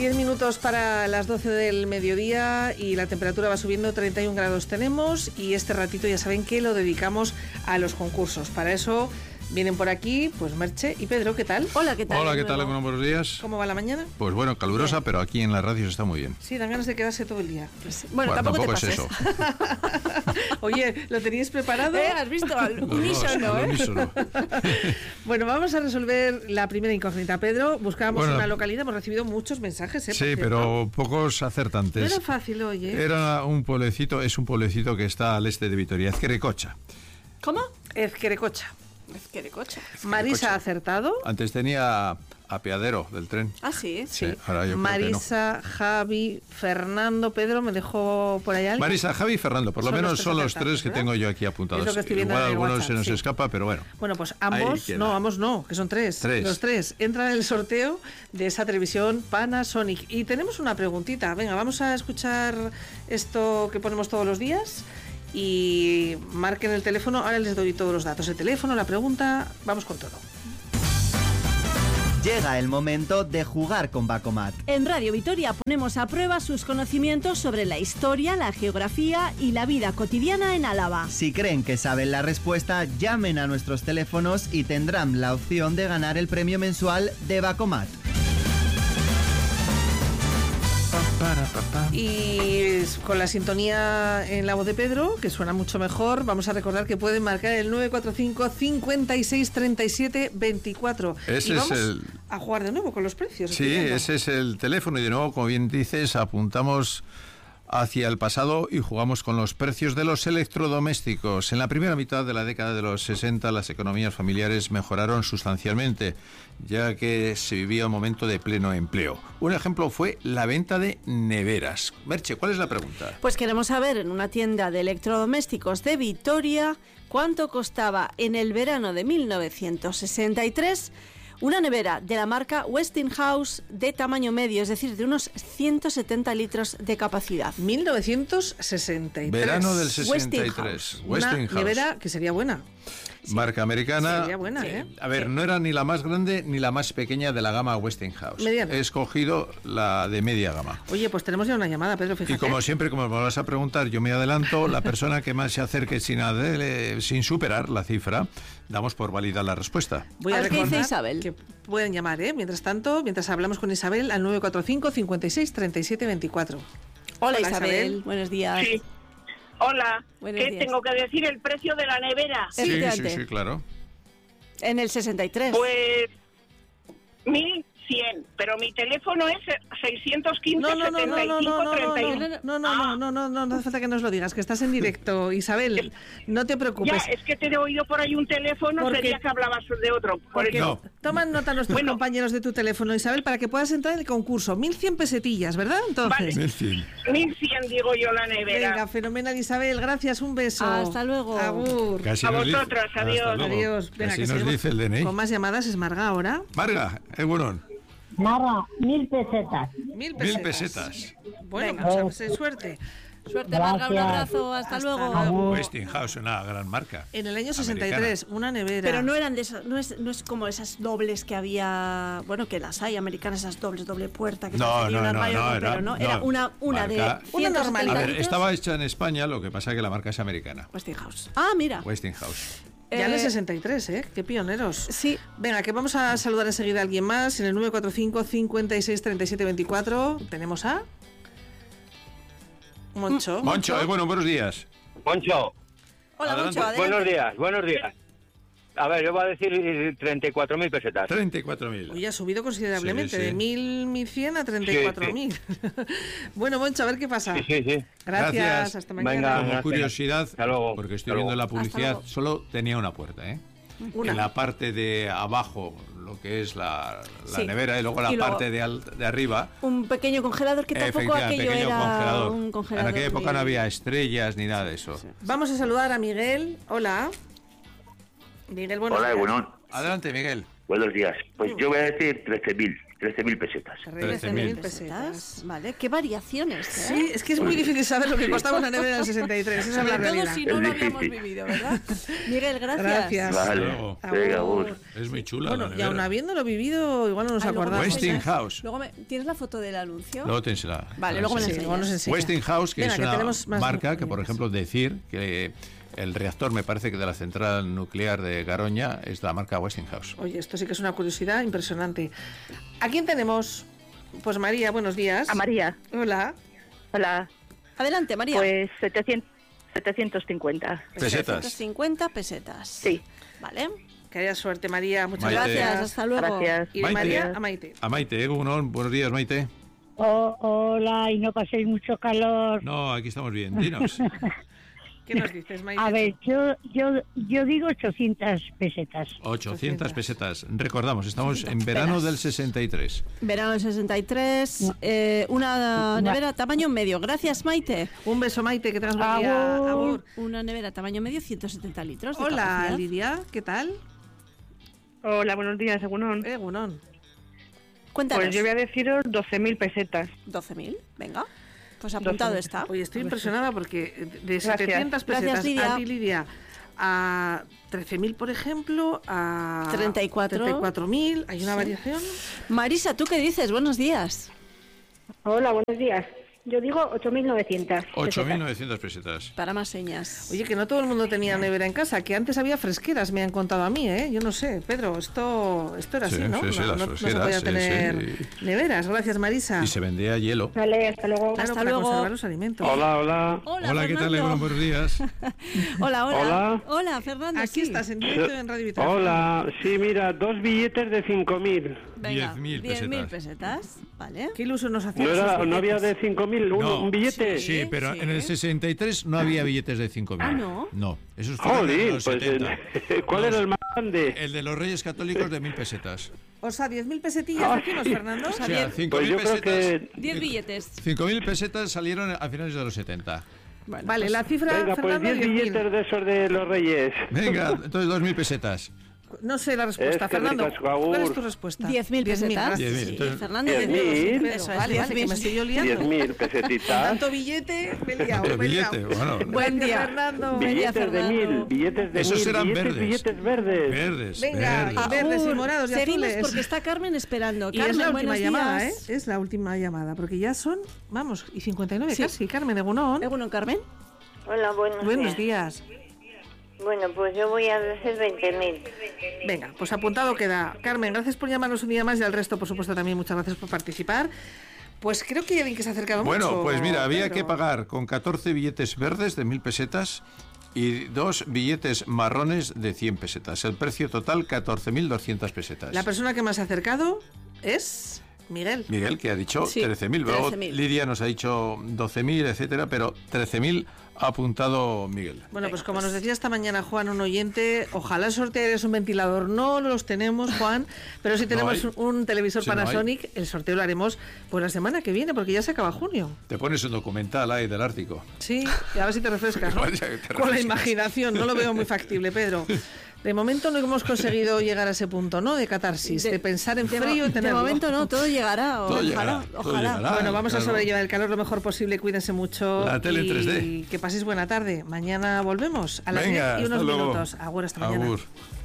10 minutos para las 12 del mediodía y la temperatura va subiendo, 31 grados tenemos, y este ratito ya saben que lo dedicamos a los concursos. Para eso vienen por aquí, pues Merche y Pedro, ¿qué tal? Hola, ¿qué tal? Hola, ¿qué tal? Bueno, buenos días. ¿Cómo va la mañana? Pues bueno, calurosa, pero aquí en la radio está muy bien. Sí, dan ganas de quedarse todo el día. Pues, bueno, tampoco te pases. Es eso. Oye, ¿lo teníais preparado? ¿Has visto? Al unísono, al unísono. Bueno, vamos a resolver la primera incógnita. Pedro, buscábamos una localidad, hemos recibido muchos mensajes. Sí, pero pocos acertantes. No era fácil, oye. Era un pueblecito, es un pueblecito que está al este de Vitoria, Ezquerecocha. ¿Cómo? Ezquerecocha. Ezquerecocha. Marisa ha acertado. Antes tenía apeadero del tren. Ah, sí. Sí. Ahora yo Marisa, Javi, Fernando, Pedro, me dejó por allá. Marisa, Javi y Fernando, por lo menos son los tres que tengo yo aquí apuntados. Es lo que estoy viendo. Igual en el algunos WhatsApp, se nos sí. escapa, pero bueno. Bueno, pues ambos no, que son tres. Los tres entran en el sorteo de esa televisión Panasonic. Y tenemos una preguntita. Venga, vamos a escuchar esto que ponemos todos los días. Y marquen el teléfono, ahora les doy todos los datos. El teléfono, la pregunta, vamos con todo. Llega el momento de jugar con Bacomat. En Radio Vitoria ponemos a prueba sus conocimientos sobre la historia, la geografía y la vida cotidiana en Álava. Si creen que saben la respuesta, llamen a nuestros teléfonos y tendrán la opción de ganar el premio mensual de Bacomat. Y con la sintonía en la voz de Pedro, que suena mucho mejor, vamos a recordar que pueden marcar el 945 56 37 24. Ese y vamos es el... a jugar de nuevo con los precios. Sí, ese es el teléfono y de nuevo, como bien dices, apuntamos hacia el pasado y jugamos con los precios de los electrodomésticos. En la primera mitad de la década de los 60 las economías familiares mejoraron sustancialmente, ya que se vivía un momento de pleno empleo. Un ejemplo fue la venta de neveras. Merche, ¿cuál es la pregunta? Pues queremos saber en una tienda de electrodomésticos de Vitoria cuánto costaba en el verano de 1963 una nevera de la marca Westinghouse de tamaño medio, es decir, de unos 170 litros de capacidad. 1963. Verano del 63. Una nevera que sería buena. Sí. Marca americana. Sería buena, sí. A ver, no era ni la más grande ni la más pequeña de la gama Westinghouse. Mediana. He escogido la de media gama. Oye, pues tenemos ya una llamada, Pedro, fíjate. Y como siempre, como me vas a preguntar, yo me adelanto, la persona que más se acerque sin superar la cifra, damos por válida la respuesta. Voy a ver qué dice Isabel. Que pueden llamar, mientras tanto, mientras hablamos con Isabel, al 945 56 37 24. Hola Isabel, buenos días. Sí. Hola, buenos ¿qué días. tengo que decir? ¿El precio de la nevera? Sí, claro. En el 63. Pues 1100, pero mi teléfono es 615 No hace falta que nos lo digas, que estás en directo, Isabel, no te preocupes. Ya, es que te he oído por ahí un teléfono, sería que hablabas de otro. No. Toman nota nuestros compañeros de tu teléfono, Isabel, para que puedas entrar en el concurso. 1100 pesetillas, ¿verdad? Entonces. Vale. 1100 digo yo la nevera. Venga, fenomenal, Isabel, gracias, un beso. Hasta luego. Agur. A vosotras, adiós. Adiós. Venga, así que nos dice el DNI. Con más llamadas es Marga ahora. Marga, bueno. Nada, 1000 pesetas. 1000 pesetas. 1000 pesetas. Bueno, pues suerte. Suerte, Marga, un abrazo, hasta luego. Westinghouse, una gran marca. En el año 63, americana. Una nevera. Pero no eran de esas, no es como esas dobles que había, bueno, que las hay americanas, esas doble puerta que no, era una marca, de una normal. A ver, estaba hecha en España, lo que pasa es que la marca es americana. Westinghouse. Ah, mira. Westinghouse. Ya en el 63, Qué pioneros. Sí. Venga, que vamos a saludar enseguida a alguien más. En el 945 56 37 24 tenemos a Moncho. Moncho, buenos días. Moncho. Hola, adelante. Moncho, adelante. Buenos días. A ver, yo voy a decir 34.000 pesetas. 34.000. Hoy ha subido considerablemente, sí. de 1.100 a 34.000. Sí. Bueno, Moncho, a ver qué pasa. Sí. Gracias. Hasta mañana. Venga, como curiosidad, luego, porque estoy viendo la publicidad, solo tenía una puerta, En la parte de abajo, lo que es la nevera, y luego la parte de arriba. Un pequeño congelador que tampoco aquello era un congelador. En aquella época no había estrellas ni nada de eso. Sí. Vamos a saludar a Miguel. Hola. Miguel, buenos días. Hola, bueno. Adelante, Miguel. Buenos días. Pues yo voy a decir 13.000 13.000 pesetas. 13.000 pesetas. Vale, qué variaciones, ¿eh? Sí, es que es muy difícil saber lo que costaba una nevera en el 63. Esa es la Sobre todo realidad. si no lo habíamos vivido, ¿verdad? Miguel, gracias. Vale, venga, Agur. Es muy chula Bueno, la y nevera. aún habiéndolo vivido, igual no nos acordamos. Westinghouse. Luego ¿tienes la foto del anuncio? Luego ténsela. Vale, luego me la enseñas. nos enseña. Westinghouse, que Venga, es que una tenemos más marca que, por maneras. ejemplo, decir que el reactor, me parece que de la central nuclear de Garoña, es la marca Westinghouse. Oye, esto sí que es una curiosidad impresionante. ¿A quién tenemos? Pues María, buenos días. A María. Hola. Hola. Adelante, María. Pues 750. Pesetas. 750 pesetas. Sí. Vale. Que haya suerte, María. Muchas Maite. Gracias, hasta luego. Gracias. Y de Maite. María a Maite. A Maite, Egunon, buenos días, Maite. Hola, y no paséis mucho calor. No, aquí estamos bien, dinos. ¿Qué nos dices, Maite? A ver, yo digo 800 pesetas. 800 pesetas. Recordamos, estamos en verano del 63. Verano del 63, una nevera tamaño medio. Gracias, Maite. Un beso, Maite, que tengas buen día. Agur. Una nevera tamaño medio, 170 litros de Hola, capacidad. Lidia, ¿qué tal? Hola, buenos días, Egunon. Gunón. Cuéntanos. Pues yo voy a deciros 12.000 pesetas. 12.000, venga. Pues apuntado 12.000. está. Oye, estoy impresionada porque de Gracias. 700 Gracias, pesetas Lidia. a ti, Lidia, a 13.000, por ejemplo, a 34.000. ¿Hay una Sí. variación? Marisa, ¿tú qué dices? Buenos días. Hola, buenos días. Yo digo 8.900. 8.900 pesetas. Para más señas. Oye, que no todo el mundo tenía nevera en casa, que antes había fresqueras, me han contado a mí, ¿eh? Yo no sé, Pedro, esto era Sí, así, ¿no? sí, sí, las no se fresqueras, podía sí, tener sí. neveras. Gracias, Marisa. Y se vendía hielo. Vale, hasta luego. Claro, Hasta para luego. conservar los alimentos. Hola. Hola, ¿qué tal, Fernando. Egunon? Buenos días. Hola. Hola. Hola, Fernando. Aquí sí. estás, en directo en Radio Vital. Hola, sí, mira, 2 billetes de 5.000. Venga, 10.000 10.000 pesetas. Vale. ¿Qué ilusión nos hacía? No había de 5.000, un billete. Sí, pero sí. en el 63 no había billetes de 5.000. Ah, ¿no? No, esos fueron en Jolín, los pues 70. ¿cuál era el más grande? El de los Reyes Católicos de 1.000 pesetas. O sea, 10.000 pesetillas decimos, Fernando. O sea, O sea, 5.000 Pues yo creo pesetas. que... 10 billetes. 5.000 pesetas salieron a finales de los 70. Bueno, Vale, pues, la cifra, Venga, pues Fernando, 10 billetes de esos de los Reyes. Venga, entonces 2.000 pesetas. No sé la respuesta, Es que Fernando. ricas, Agur. ¿Cuál es tu respuesta? 10.000 pesetas. gracias. 10.000, Sí, entonces- Fernando, 10.000. Eso es, Vale, que me estoy yo liando. 10.000 pesetitas. Tanto billete, me he liado. me he liado. Billete, bueno. Buen Gracias, día. Fernando. Buen día, Billetes de Fernando. 1.000, billetes de Esos 1.000, eran verdes. billetes verdes. Verdes. Venga, verdes. y verdes y Agur, morados y seguimos azules. porque está Carmen esperando. Y Carmen, es la última buenos llamada, días. ¿eh? Es la última llamada, porque ya son, vamos, y 59 Sí. casi. Carmen Egunon. Egunon, Carmen. Hola, Buenos días. Bueno, pues yo voy a decir 20.000. Venga, pues apuntado queda. Carmen, gracias por llamarnos un día más y al resto, por supuesto, también muchas gracias por participar. Pues creo que hay alguien que se ha acercado mucho. Bueno, pues mira, había Pedro. que pagar con 14 billetes verdes de 1.000 pesetas y 2 billetes marrones de 100 pesetas. El precio total, 14.200 pesetas. La persona que más se ha acercado es Miguel. Miguel, que ha dicho Sí, 13.000. Luego 13.000. Lidia nos ha dicho 12.000, etcétera, pero 13.000 ha apuntado Miguel. Bueno, pues como nos decía esta mañana Juan, un oyente, ojalá sorteares un ventilador. No los tenemos, Juan, pero si tenemos hay. un televisor Sí, no hay. Panasonic, el sorteo lo haremos pues la semana que viene, porque ya se acaba junio. Te pones un documental ahí del Ártico. Sí, y a ver si te refrescas, ¿no? Igual ya que te Con la refrescas. imaginación, no lo veo muy factible, Pedro. De momento no hemos conseguido llegar a ese punto, ¿no? De catarsis, de pensar en frío y De tenerlo. momento no, todo llegará. Todo Ojalá. llegará, todo Ojalá. llegará. Bueno, vamos a claro. sobrellevar el calor lo mejor posible, cuídense mucho. La tele en y 3D. que paséis buena tarde. Mañana volvemos a las Venga, 10 y unos hasta luego. minutos. Agur, hasta mañana. Agur.